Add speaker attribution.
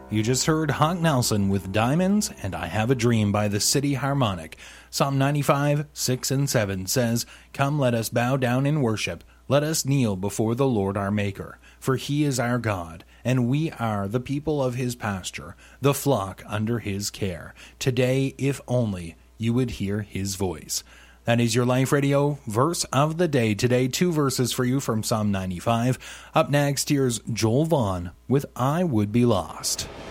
Speaker 1: You just heard Hank Nelson with Diamonds and I Have a Dream by the City Harmonic. Psalm 95, 6 and 7 says, "Come, let us bow down in worship. Let us kneel before the Lord our Maker. For he is our God, and we are the people of his pasture, the flock under his care. Today, if only you would hear his voice." That is your Life Radio verse of the day. Today, 2 verses for you from Psalm 95. Up next, here's Joel Vaughn with I Would Be Lost.